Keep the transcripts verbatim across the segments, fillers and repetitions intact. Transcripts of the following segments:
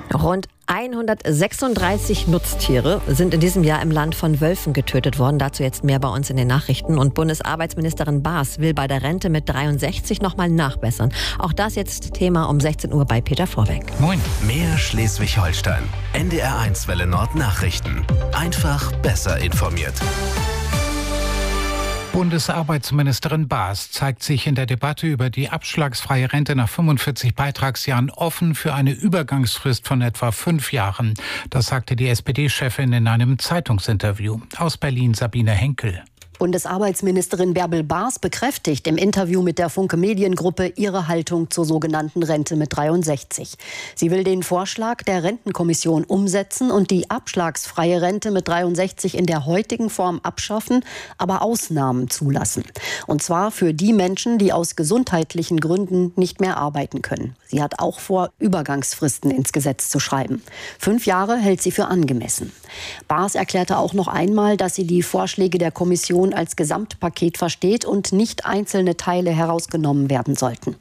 Rund hundertsechsunddreißig Nutztiere sind in diesem Jahr im Land von Wölfen getötet worden. Dazu jetzt mehr bei uns in den Nachrichten. Und Bundesarbeitsministerin Baas will bei der Rente mit dreiundsechzig nochmal nachbessern. Auch das jetzt Thema um sechzehn Uhr bei Peter Vorweg. Moin. Mehr Schleswig-Holstein. N D R eins Welle Nord Nachrichten. Einfach besser informiert. Bundesarbeitsministerin Baas zeigt sich in der Debatte über die abschlagsfreie Rente nach fünfundvierzig Beitragsjahren offen für eine Übergangsfrist von etwa fünf Jahren. Das sagte die S P D-Chefin in einem Zeitungsinterview. Aus Berlin Sabine Henkel. Bundesarbeitsministerin Bärbel Baas bekräftigt im Interview mit der Funke Mediengruppe ihre Haltung zur sogenannten Rente mit dreiundsechzig. Sie will den Vorschlag der Rentenkommission umsetzen und die abschlagsfreie Rente mit dreiundsechzig in der heutigen Form abschaffen, aber Ausnahmen zulassen. Und zwar für die Menschen, die aus gesundheitlichen Gründen nicht mehr arbeiten können. Sie hat auch vor, Übergangsfristen ins Gesetz zu schreiben. Fünf Jahre hält sie für angemessen. Baas erklärte auch noch einmal, dass sie die Vorschläge der Kommission als Gesamtpaket versteht und nicht einzelne Teile herausgenommen werden sollten.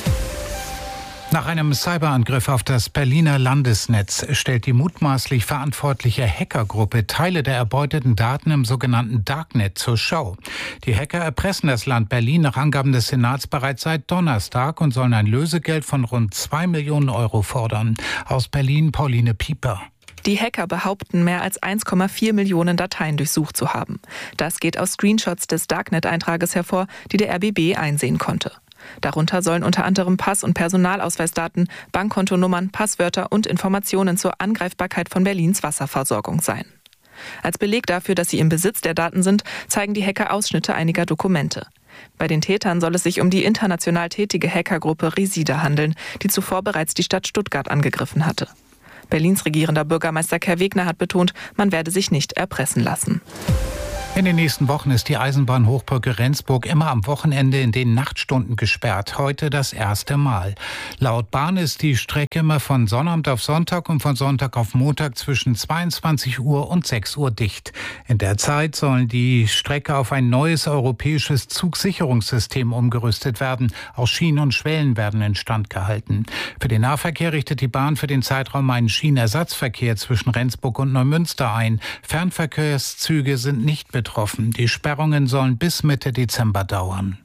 Nach einem Cyberangriff auf das Berliner Landesnetz stellt die mutmaßlich verantwortliche Hackergruppe Teile der erbeuteten Daten im sogenannten Darknet zur Schau. Die Hacker erpressen das Land Berlin nach Angaben des Senats bereits seit Donnerstag und sollen ein Lösegeld von rund zwei Millionen Euro fordern. Aus Berlin Pauline Pieper. Die Hacker behaupten, mehr als eins Komma vier Millionen Dateien durchsucht zu haben. Das geht aus Screenshots des Darknet-Eintrages hervor, die der R B B einsehen konnte. Darunter sollen unter anderem Pass- und Personalausweisdaten, Bankkontonummern, Passwörter und Informationen zur Angreifbarkeit von Berlins Wasserversorgung sein. Als Beleg dafür, dass sie im Besitz der Daten sind, zeigen die Hacker Ausschnitte einiger Dokumente. Bei den Tätern soll es sich um die international tätige Hackergruppe Resida handeln, die zuvor bereits die Stadt Stuttgart angegriffen hatte. Berlins regierender Bürgermeister Kai Wegner hat betont, man werde sich nicht erpressen lassen. In den nächsten Wochen ist die Eisenbahnhochbrücke Rendsburg immer am Wochenende in den Nachtstunden gesperrt. Heute das erste Mal. Laut Bahn ist die Strecke immer von Sonnabend auf Sonntag und von Sonntag auf Montag zwischen zweiundzwanzig Uhr und sechs Uhr dicht. In der Zeit sollen die Strecke auf ein neues europäisches Zugsicherungssystem umgerüstet werden. Auch Schienen und Schwellen werden instand gehalten. Für den Nahverkehr richtet die Bahn für den Zeitraum einen Schienenersatzverkehr zwischen Rendsburg und Neumünster ein. Fernverkehrszüge sind nicht betroffen. Betroffen. Die Sperrungen sollen bis Mitte Dezember dauern.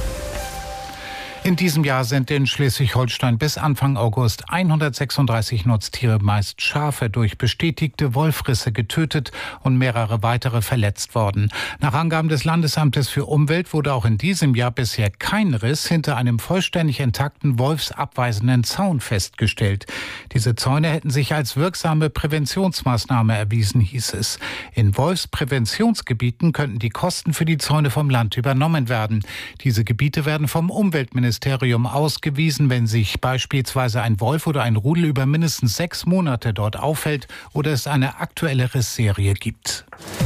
In diesem Jahr sind in Schleswig-Holstein bis Anfang August hundertsechsunddreißig Nutztiere, meist Schafe, durch bestätigte Wolfrisse getötet und mehrere weitere verletzt worden. Nach Angaben des Landesamtes für Umwelt wurde auch in diesem Jahr bisher kein Riss hinter einem vollständig intakten wolfsabweisenden Zaun festgestellt. Diese Zäune hätten sich als wirksame Präventionsmaßnahme erwiesen, hieß es. In Wolfspräventionsgebieten könnten die Kosten für die Zäune vom Land übernommen werden. Diese Gebiete werden vom Umweltministerium ausgewiesen, wenn sich beispielsweise ein Wolf oder ein Rudel über mindestens sechs Monate dort aufhält oder es eine aktuelle Rissserie gibt.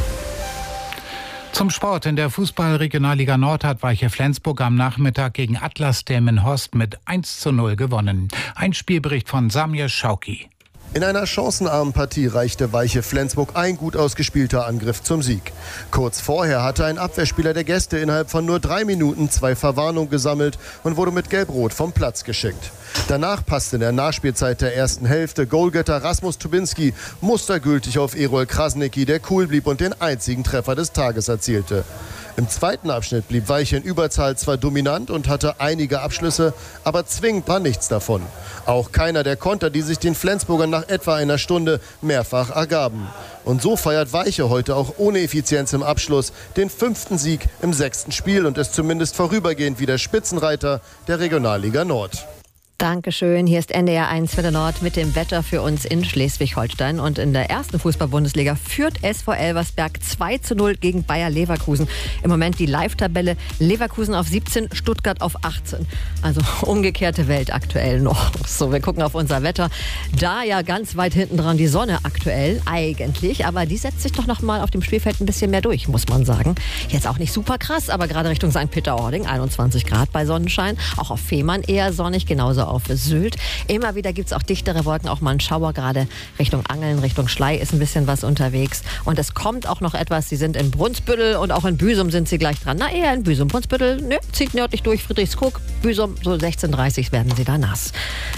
Zum Sport. In der Fußball-Regionalliga Nord hat Weiche Flensburg am Nachmittag gegen Atlas Delmenhorst mit eins zu null gewonnen. Ein Spielbericht von Samir Schauki. In einer chancenarmen Partie reichte Weiche Flensburg ein gut ausgespielter Angriff zum Sieg. Kurz vorher hatte ein Abwehrspieler der Gäste innerhalb von nur drei Minuten zwei Verwarnungen gesammelt und wurde mit Gelb-Rot vom Platz geschickt. Danach passte in der Nachspielzeit der ersten Hälfte Goalgetter Rasmus Tubinski mustergültig auf Erol Krasniqi, der cool blieb und den einzigen Treffer des Tages erzielte. Im zweiten Abschnitt blieb Weiche in Überzahl zwar dominant und hatte einige Abschlüsse, aber zwingend war nichts davon. Auch keiner der Konter, die sich den Flensburgern nach etwa einer Stunde mehrfach ergaben. Und so feiert Weiche heute auch ohne Effizienz im Abschluss den fünften Sieg im sechsten Spiel und ist zumindest vorübergehend wieder Spitzenreiter der Regionalliga Nord. Dankeschön. Hier ist N D R eins Welle Nord mit dem Wetter für uns in Schleswig-Holstein. Und in der ersten Fußball-Bundesliga führt S V Elversberg zwei zu null gegen Bayer Leverkusen. Im Moment die Live-Tabelle: Leverkusen auf siebzehn, Stuttgart auf achtzehn. Also umgekehrte Welt aktuell noch. So, wir gucken auf unser Wetter. Da ja ganz weit hinten dran die Sonne aktuell eigentlich. Aber die setzt sich doch noch mal auf dem Spielfeld ein bisschen mehr durch, muss man sagen. Jetzt auch nicht super krass, aber gerade Richtung Sankt Peter-Ording einundzwanzig Grad bei Sonnenschein. Auch auf Fehmarn eher sonnig, genauso auf Sylt. Immer wieder gibt es auch dichtere Wolken, auch mal einen Schauer, gerade Richtung Angeln, Richtung Schlei ist ein bisschen was unterwegs. Und es kommt auch noch etwas, Sie sind in Brunsbüttel und auch in Büsum sind Sie gleich dran. Na, eher in Büsum. Brunsbüttel, nö, zieht nördlich durch, Friedrichskoog, Büsum, so sechzehn Uhr dreißig werden Sie da nass.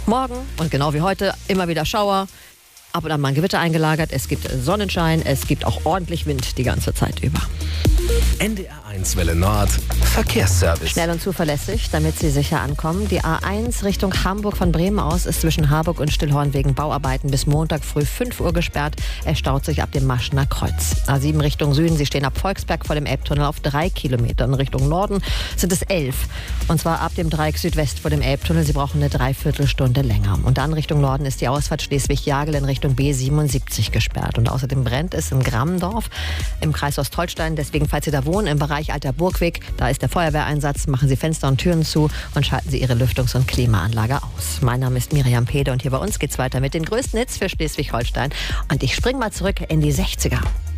Morgen und genau wie heute immer wieder Schauer. Ab und an mal ein Gewitter eingelagert. Es gibt Sonnenschein, es gibt auch ordentlich Wind die ganze Zeit über. N D R eins Welle Nord, Verkehrsservice. Schnell und zuverlässig, damit Sie sicher ankommen. Die A eins Richtung Hamburg von Bremen aus ist zwischen Harburg und Stillhorn wegen Bauarbeiten bis Montag früh fünf Uhr gesperrt. Es staut sich ab dem Maschener Kreuz. A sieben Richtung Süden, Sie stehen ab Volksberg vor dem Elbtunnel auf drei Kilometer. In Richtung Norden sind es elf. Und zwar ab dem Dreieck Südwest vor dem Elbtunnel. Sie brauchen eine Dreiviertelstunde länger. Und dann Richtung Norden ist die Ausfahrt Schleswig-Jagel in Richtung B siebenundsiebzig gesperrt. Und außerdem brennt es in Grammendorf im Kreis Ostholstein. Deswegen, falls Sie da wohnen, im Bereich Alter Burgweg, da ist der Feuerwehreinsatz. Machen Sie Fenster und Türen zu und schalten Sie Ihre Lüftungs- und Klimaanlage aus. Mein Name ist Miriam Pede und hier bei uns geht's weiter mit den größten Hits für Schleswig-Holstein. Und ich spring mal zurück in die sechziger.